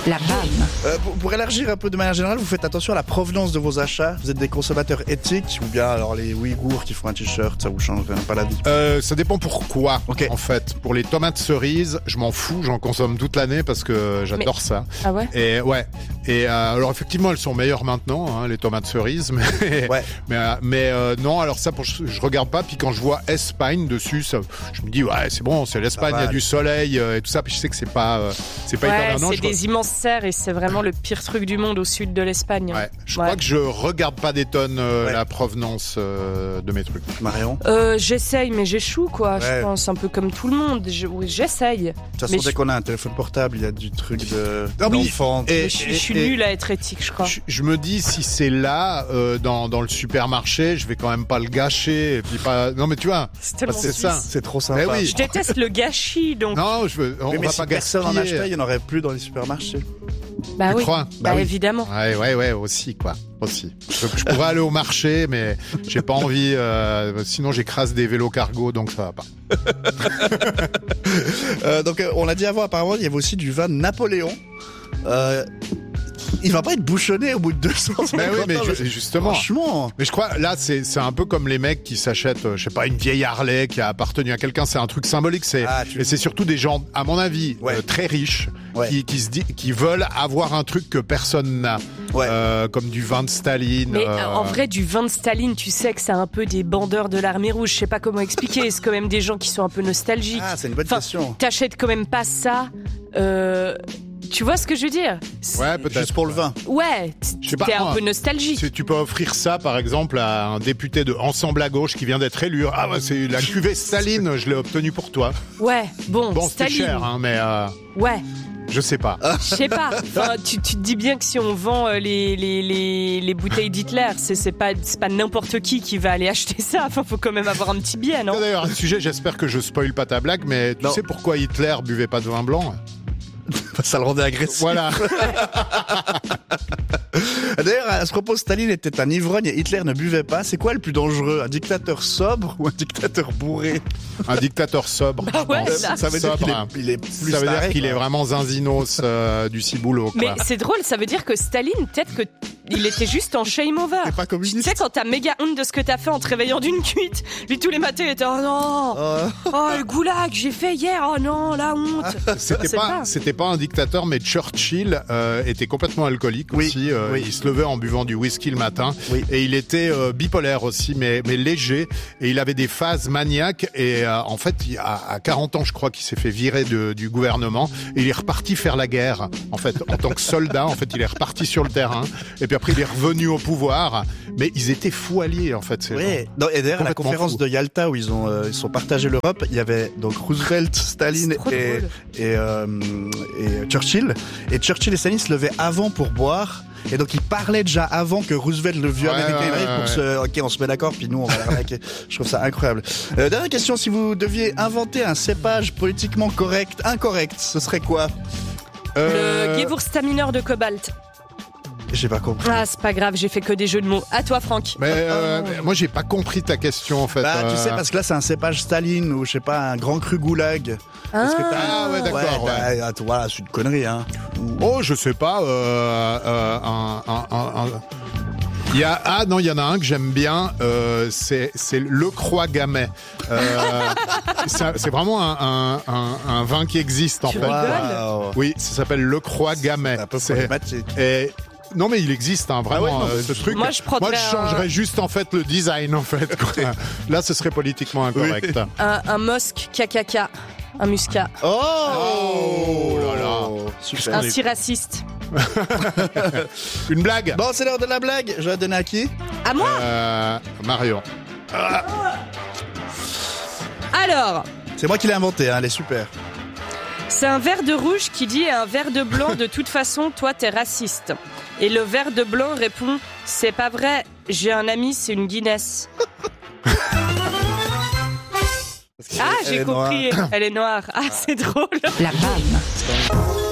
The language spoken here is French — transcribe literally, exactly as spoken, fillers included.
La B A M. Euh, pour, pour élargir un peu de manière générale, vous faites attention à la provenance de vos achats. Vous êtes des consommateurs éthiques ou bien alors les Ouïghours qui font un t-shirt, ça vous change vraiment pas la vie? Euh, ça dépend pourquoi, Ok. en fait. Pour les tomates cerises, je m'en fous, j'en consomme toute l'année parce que j'adore Mais- ça. Ah ouais? Et ouais. Et euh, alors effectivement, elles sont meilleures maintenant, hein, les tomates cerises, mais Ouais. mais, euh, mais euh, non. Alors ça, pour, je, je regarde pas. Puis quand je vois Espagne dessus, ça, je me dis ouais, c'est bon, c'est l'Espagne, il y a va. du soleil euh, et tout ça. Puis je sais que c'est pas, euh, c'est pas hyper Ouais, bien. Non, c'est je, des immenses serres et c'est vraiment le pire truc du monde au sud de l'Espagne. ouais, je Ouais. crois que je regarde pas des tonnes euh, Ouais. la provenance euh, de mes trucs. Marion? Euh, j'essaye, mais j'échoue, quoi. Ouais. Je pense un peu comme tout le monde. Je- oui, j'essaye. De toute façon, Mais dès je- qu'on a un téléphone portable, il y a du truc de Ah oui. d'enfant. Et- Mais je, suis- je suis et- nulle à être éthique, je crois. Je, je me dis si c'est là euh, dans, dans le supermarché, je vais quand même pas le gâcher et puis pas. Non mais tu vois, C'est tellement c'est suisse. ça. C'est trop sympa. Eh oui. Je déteste le gâchis, donc. Non, je veux. On Oui, mais va si pas personne en gaspiller. achetait, il n'y en aurait plus dans les supermarchés. Bah Tu oui. crois Bah, Bah oui. évidemment. Ouais, ouais, ouais, aussi quoi, aussi. Je, je pourrais aller au marché, mais j'ai pas envie. Euh, sinon, j'écrase des vélos cargo, donc ça va pas. Euh, donc, euh, on l'a dit avant, apparemment, il y avait aussi du vin Napoléon. Euh, il va pas être bouchonné au bout de deux cents Mais oui, cinquante mais ans, ju- justement. Franchement. Mais je crois, là, c'est c'est un peu comme les mecs qui s'achètent, euh, je sais pas, une vieille Harley qui a appartenu à quelqu'un. C'est un truc symbolique. C'est Ah, tu- et c'est surtout des gens, à mon avis, Ouais. euh, très riches, Ouais. qui, qui se dit, qui veulent avoir un truc que personne n'a, Ouais. Euh, comme du vin de Staline. Mais euh, euh, en vrai, du vin de Staline, tu sais que c'est un peu des bandeurs de l'armée rouge. Je sais pas comment expliquer. C'est quand même des gens qui sont un peu nostalgiques. Ah, c'est une bonne Enfin, question. T'achètes quand même pas ça. Euh, tu vois ce que je veux dire? C'est- Ouais, peut-être. Juste pour le vin. Ouais, t- Je sais pas, t'es un moi, peu nostalgique. Si tu peux offrir ça, par exemple, à un député de Ensemble à gauche qui vient d'être élu. Ah, bah, c'est la cuvée Staline, je l'ai obtenue pour toi. Ouais, bon, Bon, c'était Staline. cher, hein, mais euh, Ouais, je sais pas. je sais pas. Enfin, tu, tu te dis bien que si on vend euh, les, les, les, les bouteilles d'Hitler, c'est, c'est pas, c'est pas n'importe qui qui va aller acheter ça. Enfin, faut quand même avoir un petit bien, non? D'ailleurs, un sujet, j'espère que je spoil pas ta blague, mais tu Non. sais pourquoi Hitler buvait pas de vin blanc? Ça le rendait agressif. Voilà. D'ailleurs, à ce propos, Staline était un ivrogne et Hitler ne buvait pas. C'est quoi le plus dangereux? Un dictateur sobre ou un dictateur bourré? Un dictateur sobre. Bah ouais, je pense. là. Ça veut dire Sobre, qu'il est, hein. il est plus Ça veut dire taré, qu'il quoi. est vraiment zinzinos euh, du ciboulot, Mais quoi. c'est drôle, ça veut dire que Staline, peut-être que il était juste en shame over. C'est pas Tu communiste. sais, quand t'as méga honte de ce que t'as fait en te réveillant d'une cuite, lui tous les matins il était oh non, Euh, oh le goulag j'ai fait hier, oh non la honte. C'était C'est pas, pas. c'était pas un dictateur, mais Churchill euh, était complètement alcoolique Oui, aussi. euh, oui. Il se levait en buvant du whisky le matin. Oui. Et il était euh, bipolaire aussi, mais, mais léger. Et il avait des phases maniaques. Et euh, en fait, il, à, à quarante ans, je crois qu'il s'est fait virer de, du gouvernement. Et il est reparti faire la guerre. En fait, en tant que soldat, en fait, il est reparti sur le terrain. Et puis après, il est revenu au pouvoir. Mais ils étaient fous alliés, en fait. Ces gens. Oui. Non, et d'ailleurs, à la Complètement conférence fou. de Yalta où ils ont euh, ils sont partagés l'Europe, il y avait donc Roosevelt, Staline C'est trop et drôle. et, euh, et Churchill. Et Churchill et Staline se levaient avant pour boire. Et donc ils parlaient déjà avant que Roosevelt, le vieux Ouais, américain, ouais, arrive ouais, pour se. Ok, on se met d'accord, puis nous on va l'arnaquer. Je trouve ça incroyable. Euh, dernière question, si vous deviez inventer un cépage politiquement correct, incorrect, ce serait quoi? Euh, Le Gewürztraminer de cobalt. J'ai pas compris. Ah c'est pas grave, j'ai fait que des jeux de mots. À toi Franck. Mais euh, moi, j'ai pas compris ta question, en fait. Bah, tu Euh, sais, parce que là, c'est un cépage Staline ou je sais pas, un grand cru goulag. Parce que t'as- Ah, ouais, d'accord, ouais. t'as- attends, voilà, c'est une connerie, hein. Oh, je sais pas. Euh, euh, un, un, un, un- Il y a ah non, il y en a un que j'aime bien. Euh, c'est c'est le Croix Gamet. Euh, c'est c'est vraiment un, un, un, un vin qui existe en Tu fait. rigoles Waouh. Oui, ça s'appelle le Croix Gamet. C'est un peu C'est- problématique. et non mais il existe hein, vraiment Ah ouais, non, euh, ce truc. Moi, je prendrais Moi, je changerais un- juste en fait le design en fait. quoi. Là, ce serait politiquement incorrect. Un, un Mosque K K K. Un muscat. Oh, Oh là là. Super. Un si raciste. Une blague. Bon, c'est l'heure de la blague. Je vais la donner à qui? À moi Euh, Marion. Alors, C'est moi qui l'ai inventé, hein, elle est super. c'est un verre de rouge qui dit à un verre de blanc de toute façon, toi t'es raciste. Et le verre de blanc répond c'est pas vrai, j'ai un ami, c'est une Guinness. Ah, Elle j'ai est noire. compris, elle est noire. Ah, c'est drôle. La B A M.